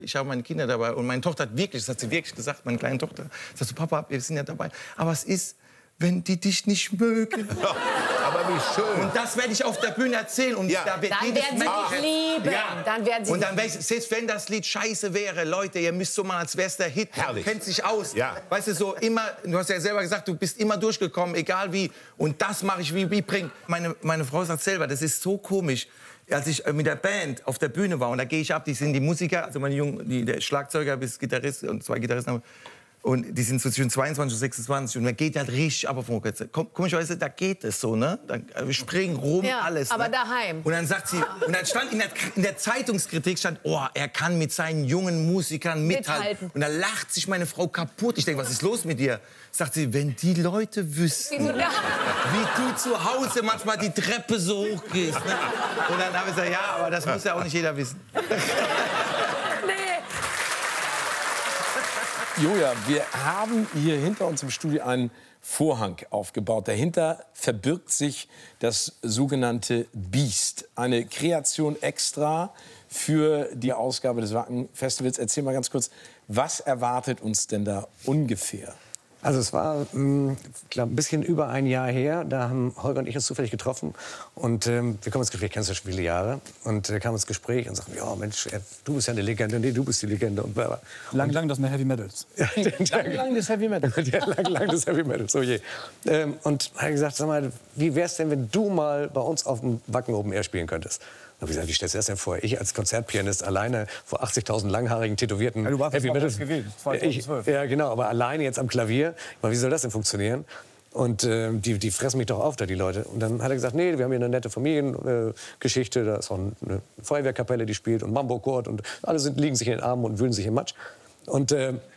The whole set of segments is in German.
Ich habe meine Kinder dabei und meine Tochter hat wirklich, das hat sie wirklich gesagt, meine kleine Tochter, sagt so, Papa, wir sind ja dabei. Aber es ist, wenn die dich nicht mögen. Aber wie schön. Und das werde ich auf der Bühne erzählen. Und ja. da wird dann werden sie dich lieben. Ja. Dann werden sie und dann, selbst wenn das Lied scheiße wäre, Leute, ihr müsst so mal, als wär's der Hit. Herrlich. Kennt sich aus. Ja. Weißt du, so immer, du hast ja selber gesagt, du bist immer durchgekommen, egal wie. Und das mache ich wie bringt. Meine Frau sagt selber, das ist so komisch. Als ich mit der Band auf der Bühne war, und da gehe ich ab, die sind die Musiker, also meine Jungen, der Schlagzeuger bis Gitarrist und 2 Gitarristen, und die sind so zwischen 22 und 26 und man geht halt richtig ab auf den Orchester. Komischerweise, da geht es so, ne? Wir springen rum, ja, alles. Aber ne? daheim. Und dann sagt sie, und dann stand in der Zeitungskritik stand, oh, er kann mit seinen jungen Musikern mithalten. Und da lacht sich meine Frau kaputt. Ich denke, was ist los mit dir? Sagt sie, wenn die Leute wüssten, wie du zu Hause manchmal die Treppe so hoch gehst. Ne? Und dann habe ich gesagt, ja, aber das muss ja auch nicht jeder wissen. Julia, wir haben hier hinter uns im Studio einen Vorhang aufgebaut. Dahinter verbirgt sich das sogenannte Biest. Eine Kreation extra für die Ausgabe des Wacken Festivals. Erzähl mal ganz kurz, was erwartet uns denn da ungefähr? Also es war glaub, ein bisschen über ein Jahr her, da haben Holger und ich uns zufällig getroffen und wir kommen ins Gespräch, kennst du schon viele Jahre, und kamen ins Gespräch und sagten, ja Mensch, du bist ja eine Legende, nee, du bist die Legende. Und lang das Heavy Metals. lang des Heavy Metals. Ja, lang des Heavy Metals, oh je. Und er hat gesagt, sag mal, wie wär's denn, wenn du mal bei uns auf dem Wacken Open Air spielen könntest? Und ich gesagt, wie stellst du das denn vor? Ich als Konzertpianist alleine vor 80.000 langhaarigen, tätowierten du warst Heavy Metals. gewählt, 2012. Ja, genau, aber alleine jetzt am Klavier. Wie soll das denn funktionieren? Und die fressen mich doch auf, da die Leute. Und dann hat er gesagt, nee, wir haben hier eine nette Familiengeschichte. Da ist auch eine Feuerwehrkapelle, die spielt, und Mambo-Chord. Und alle liegen sich in den Armen und wühlen sich im Matsch. Und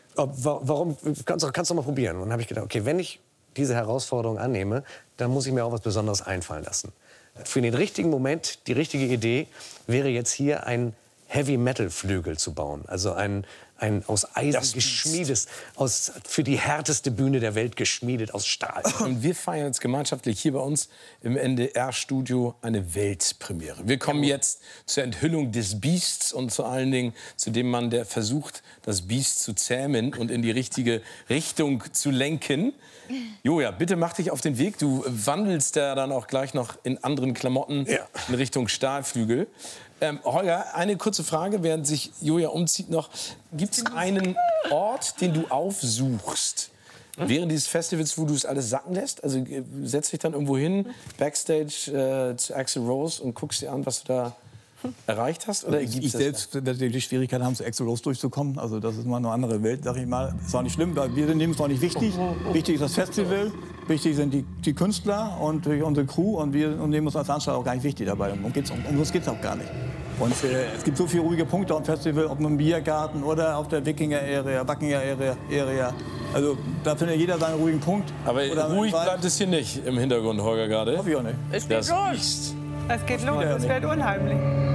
warum? Kannst du mal probieren. Und dann habe ich gedacht, okay, wenn ich diese Herausforderung annehme, dann muss ich mir auch was Besonderes einfallen lassen. Für den richtigen Moment, die richtige Idee, wäre jetzt hier ein Heavy-Metal-Flügel zu bauen. Also ein aus Eisen geschmiedetes, für die härteste Bühne der Welt geschmiedet, aus Stahl. Und wir feiern jetzt gemeinschaftlich hier bei uns im NDR-Studio eine Weltpremiere. Wir kommen jetzt zur Enthüllung des Biests und vor allen Dingen zu dem Mann, der versucht, das Biest zu zähmen und in die richtige Richtung zu lenken. Joja, bitte mach dich auf den Weg. Du wandelst ja dann auch gleich noch in anderen Klamotten in Richtung Stahlflügel. Holger, eine kurze Frage, während sich Joja umzieht noch. Gibt es einen Ort, den du aufsuchst während dieses Festivals, wo du es alles sacken lässt? Also setzt dich dann irgendwo hin, Backstage zu Axl Rose und guckst dir an, was du da erreicht hast? Oder ich selbst werde die Schwierigkeit haben, zu Axl Rose durchzukommen. Also das ist mal eine andere Welt, sag ich mal. Ist auch nicht schlimm, weil wir nehmen es auch nicht wichtig. Wichtig ist das Festival, wichtig sind die Künstler und unsere Crew, und wir nehmen uns als Veranstalter auch gar nicht wichtig dabei. Um uns geht es auch gar nicht. Und es gibt so viele ruhige Punkte am Festival, ob im Biergarten oder auf der Wikinger-Area, Wackinger-Area. Also da findet jeder seinen ruhigen Punkt. Aber ruhig bleibt es hier nicht im Hintergrund, Holger, gerade. Hoffe ich auch nicht. Es geht los. Es geht los. Es wird unheimlich.